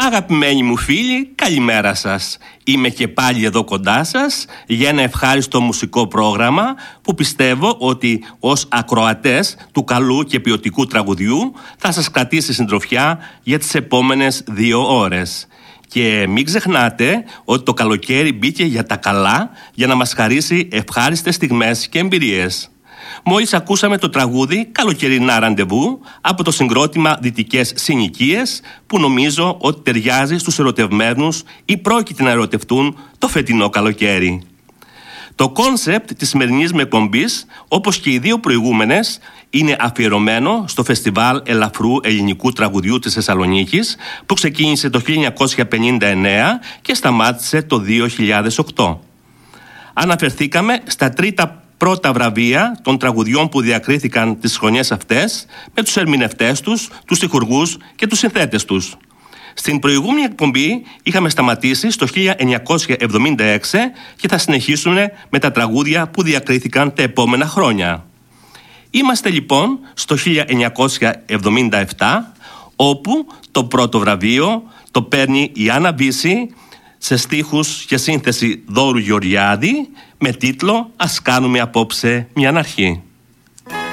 Αγαπημένοι μου φίλοι, καλημέρα σας. Είμαι και πάλι εδώ κοντά σας για ένα ευχάριστο μουσικό πρόγραμμα που πιστεύω ότι ως ακροατές του καλού και ποιοτικού τραγουδιού θα σας κρατήσει συντροφιά για τις επόμενες 2 ώρες. Και μην ξεχνάτε ότι το καλοκαίρι μπήκε για τα καλά για να μας χαρίσει ευχάριστες στιγμές και εμπειρίες. Μόλις ακούσαμε το τραγούδι «Καλοκαιρινά ραντεβού» από το συγκρότημα Δυτικές Συνοικίες, που νομίζω ότι ταιριάζει στους ερωτευμένους ή πρόκειται να ερωτευτούν το φετινό καλοκαίρι. Το κόνσεπτ της σημερινής με εκπομπής, όπως και οι 2 προηγούμενες, είναι αφιερωμένο στο Φεστιβάλ Ελαφρού Ελληνικού Τραγουδιού της Θεσσαλονίκης, που ξεκίνησε το 1959 και σταμάτησε το 2008. Αναφερθήκαμε στα πρώτα βραβεία των τραγουδιών που διακρίθηκαν τις χρονιές αυτές, με τους ερμηνευτές τους, τους στιχουργούς και τους συνθέτες τους. Στην προηγούμενη εκπομπή είχαμε σταματήσει στο 1976 και θα συνεχίσουμε με τα τραγούδια που διακρίθηκαν τα επόμενα χρόνια. Είμαστε λοιπόν στο 1977, όπου το πρώτο βραβείο το παίρνει η Άννα Βύση σε στίχους και σύνθεση Δώρου Γεωργιάδη, με τίτλο «Ας κάνουμε απόψε μια αρχή».